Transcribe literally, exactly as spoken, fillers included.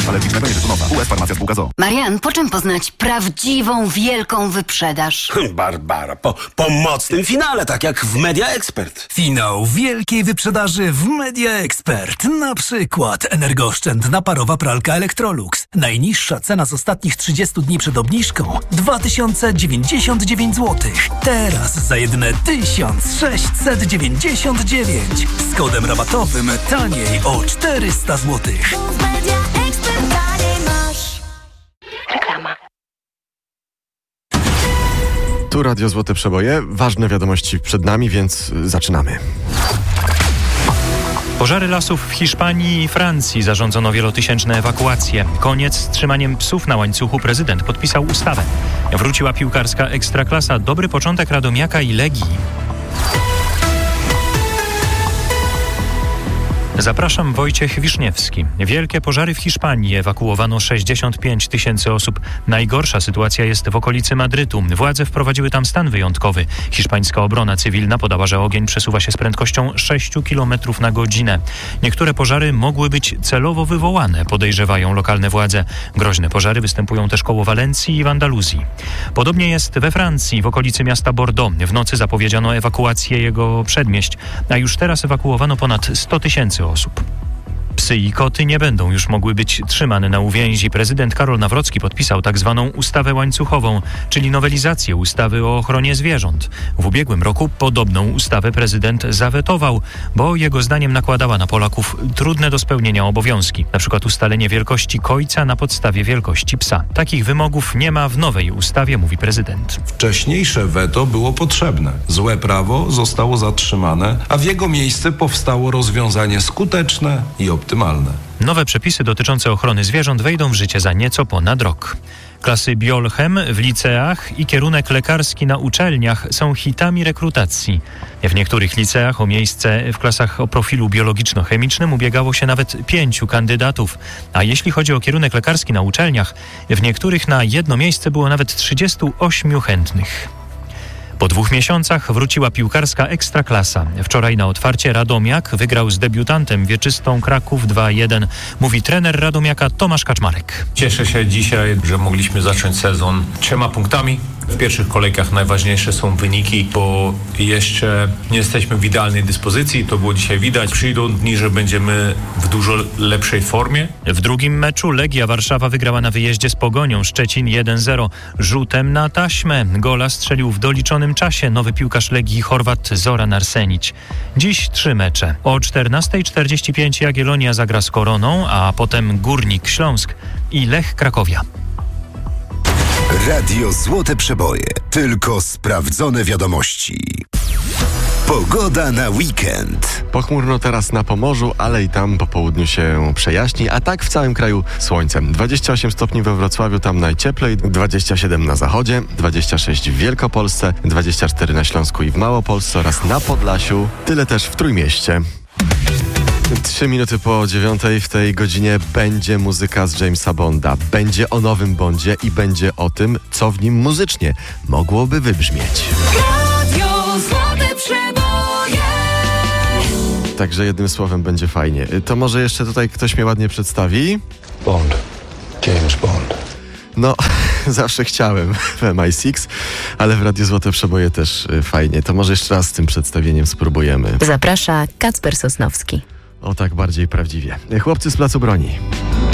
alergicznego nietytunowa. U S Farmacja Spółka z o o. Marian, po czym poznać prawdziwą, wielką wyprzedaż? Barbara, po, po mocnym finale, tak jak w Media Expert. Finał wielkiej wyprzedaży w Media Expert. Na przykład energooszczędna parowa pralka Electrolux. Najniższa cena z ostatnich trzydziestu dni przed obniżką dwa tysiące dziewięćdziesiąt dziewięć złotych. Teraz za jedyne tysiąc sześćset dziewięćdziesiąt dziewięć. Z kodem rabatowym taniej o czterysta złotych. Reklama. Tu Radio Złote Przeboje. Ważne wiadomości przed nami, więc zaczynamy. Pożary lasów w Hiszpanii i Francji. Zarządzono wielotysięczne ewakuacje. Koniec z trzymaniem psów na łańcuchu. Prezydent podpisał ustawę. Wróciła piłkarska Ekstraklasa. Dobry początek Radomiaka i Legii. Zapraszam, Wojciech Wiszniewski. Wielkie pożary w Hiszpanii. Ewakuowano sześćdziesiąt pięć tysięcy osób. Najgorsza sytuacja jest w okolicy Madrytu. Władze wprowadziły tam stan wyjątkowy. Hiszpańska obrona cywilna podała, że ogień przesuwa się z prędkością sześć kilometrów na godzinę. Niektóre pożary mogły być celowo wywołane, podejrzewają lokalne władze. Groźne pożary występują też koło Walencji i w Andaluzji. Podobnie jest we Francji, w okolicy miasta Bordeaux. W nocy zapowiedziano ewakuację jego przedmieść, a już teraz ewakuowano ponad sto tysięcy osób. Psy i koty nie będą już mogły być trzymane na uwięzi. Prezydent Karol Nawrocki podpisał tak zwaną ustawę łańcuchową, czyli nowelizację ustawy o ochronie zwierząt. W ubiegłym roku podobną ustawę prezydent zawetował, bo jego zdaniem nakładała na Polaków trudne do spełnienia obowiązki, na przykład ustalenie wielkości kojca na podstawie wielkości psa. Takich wymogów nie ma w nowej ustawie, mówi prezydent. Wcześniejsze weto było potrzebne. Złe prawo zostało zatrzymane, a w jego miejsce powstało rozwiązanie skuteczne i optymalne. Nowe przepisy dotyczące ochrony zwierząt wejdą w życie za nieco ponad rok. Klasy biolchem w liceach i kierunek lekarski na uczelniach są hitami rekrutacji. W niektórych liceach o miejsce w klasach o profilu biologiczno-chemicznym ubiegało się nawet pięciu kandydatów. A jeśli chodzi o kierunek lekarski na uczelniach, w niektórych na jedno miejsce było nawet trzydziestu ośmiu chętnych. Po dwóch miesiącach wróciła piłkarska Ekstraklasa. Wczoraj na otwarcie Radomiak wygrał z debiutantem wieczystą Kraków dwa jeden. Mówi trener Radomiaka Tomasz Kaczmarek. Cieszę się dzisiaj, że mogliśmy zacząć sezon trzema punktami. W pierwszych kolejkach najważniejsze są wyniki, bo jeszcze nie jesteśmy w idealnej dyspozycji. To było dzisiaj widać. Przyjdą dni, że będziemy w dużo lepszej formie. W drugim meczu Legia Warszawa wygrała na wyjeździe z Pogonią Szczecin jeden zero. Rzutem na taśmę. Gola strzelił w doliczonym czasie nowy piłkarz Legii Chorwat Zoran Arsenić. Dziś trzy mecze. O czternasta czterdzieści pięć Jagiellonia zagra z Koroną, a potem Górnik Śląsk i Lech Krakowia. Radio Złote Przeboje. Tylko sprawdzone wiadomości. Pogoda na weekend. Pochmurno teraz na Pomorzu, ale i tam po południu się przejaśni, a tak w całym kraju słońcem. dwadzieścia osiem stopni we Wrocławiu, tam najcieplej, dwadzieścia siedem na zachodzie, dwadzieścia sześć w Wielkopolsce, dwadzieścia cztery na Śląsku i w Małopolsce oraz na Podlasiu. Tyle też w Trójmieście. Trzy minuty po dziewiątej w tej godzinie będzie muzyka z Jamesa Bonda. Będzie o nowym Bondzie i będzie o tym, co w nim muzycznie mogłoby wybrzmieć. Radio Złote Przeboje. Także jednym słowem będzie fajnie. To może jeszcze tutaj ktoś mnie ładnie przedstawi? Bond. James Bond. No, zawsze chciałem w M I sześć, ale w Radiu Złote Przeboje też fajnie. To może jeszcze raz z tym przedstawieniem spróbujemy. Zaprasza Kacper Sosnowski. O tak bardziej prawdziwie. Chłopcy z Placu Broni.